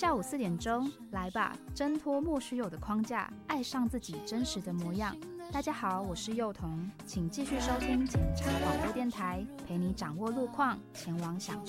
下午4点钟，来吧，挣脱莫须有的框架，爱上自己真实的模样。大家好，我是幼童，请继续收听检察广播电台，陪你掌握路况，前往想